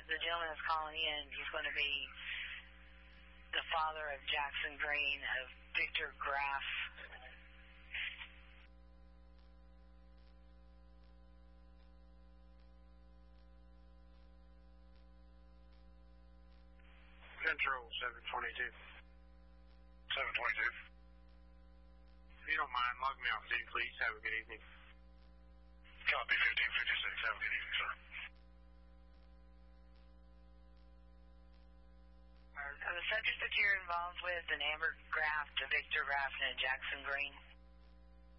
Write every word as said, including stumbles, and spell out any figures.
the gentleman that's calling in, he's going to be the father of Jackson Green, of Victor Graff. Control seven twenty-two. seven twenty-two. If you don't mind, log me off, dude, please. Have a good evening. Copy, fifteen fifty-six. Have a good evening, sir. Are the subjects that you're involved with, an Amber Graff, a Victor Graff, and a Jackson Green?